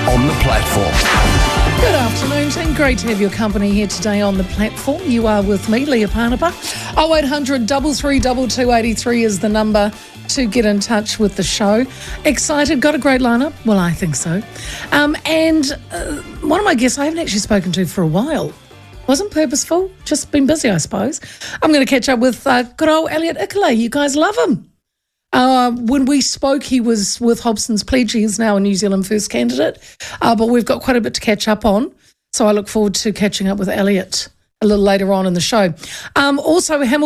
on the platform. Good afternoon, team. Great to have your company here today on the platform. You are with me, Leah Parnapa. 0800 332 283 is the number to get in touch with the show. Excited? Got a great lineup? Well, I think so. And one of my guests I haven't actually spoken to for a while. Wasn't purposeful, just been busy, I suppose. I'm going to catch up with good old Elliot Ikeley. You guys love him. When we spoke, he was with Hobson's Pledge. He is now a New Zealand First candidate, but we've got quite a bit to catch up on. So I look forward to catching up with Elliot a little later on in the show. Also, Hamilton